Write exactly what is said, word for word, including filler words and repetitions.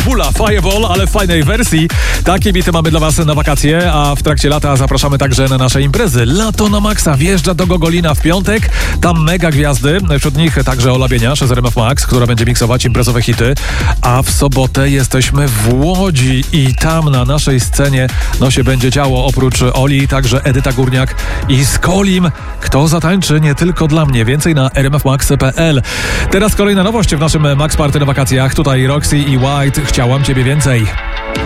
Bula Fireball, ale w fajnej wersji. Takie bity mamy dla was na wakacje, a w trakcie lata zapraszamy także na nasze imprezy. Lato na maksa wjeżdża do Gogolina w piątek. Tam mega gwiazdy, wśród nich także Ola Bieniasz z R M F Max, która będzie miksować imprezowe hity. A w sobotę jesteśmy w Łodzi i tam na naszej scenie no się będzie działo. Oprócz Oli także Edyta Górniak i Skolim. Kto zatańczy? Nie tylko dla mnie. Więcej na r m f max kropka p l. Teraz kolejna nowość w naszym Max Party na wakacjach. Tutaj Roxy i White. Chciałam ciebie więcej.